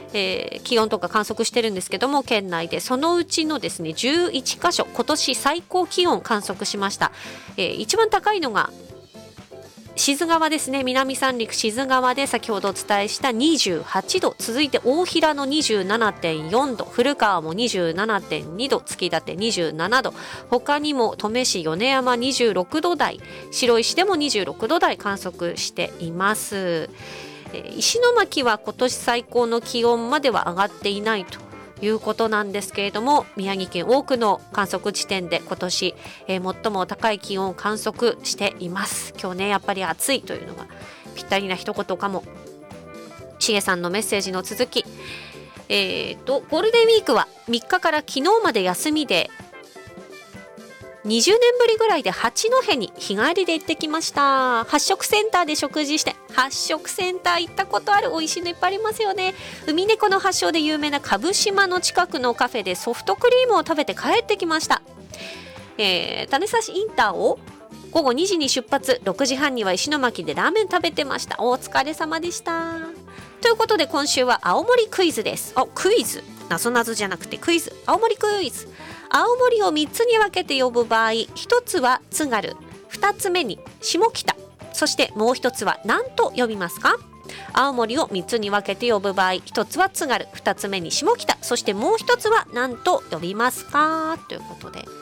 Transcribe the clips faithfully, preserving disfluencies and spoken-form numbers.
えー、気温とか観測してるんですけども、県内でそのうちのですねじゅういちかしょ今年最高気温観測しました。えー、一番高いのが志津川ですね。南三陸志津川で先ほどお伝えしたにじゅうはちど、続いて大平の にじゅうななてんよんど、古川も にじゅうななてんにど、月館にじゅうななど、他にも登米市米山にじゅうろくど台、白石でもにじゅうろくど台観測しています。石巻は今年最高の気温までは上がっていないということなんですけれども、宮城県多くの観測地点で今年、えー、最も高い気温を観測しています。今日ねやっぱり暑いというのがぴったりな一言かも。しげさんのメッセージの続き、えーとゴールデンウィークはみっかから昨日まで休みで、にじゅうねんぶりぐらいで八戸に日帰りで行ってきました。発食センターで食事して、発食センター行ったことある、美味しいのいっぱいありますよね。海猫の発祥で有名な蕪島の近くのカフェでソフトクリームを食べて帰ってきました。えー、種差しインターをごごにじに出発、ろくじはんには石巻でラーメン食べてました。お疲れ様でした。ということで今週は青森クイズです。あ、クイズ、なぞなぞじゃなくてクイズ、青森クイズ。青森をみっつに分けて呼ぶ場合、ひとつは津軽、ふたつめに下北、そしてもうひとつは何と呼びますか？青森をみっつに分けて呼ぶ場合、ひとつは津軽、ふたつめに下北、そしてもうひとつは何と呼びますか？ということで、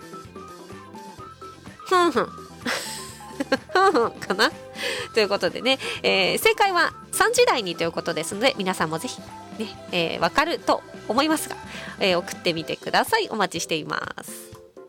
ふんふんふんふんかなということでね、えー、正解はさんじ台にということですので、皆さんもぜひね、えー、分かると思いますが、えー、送ってみてください。お待ちしています。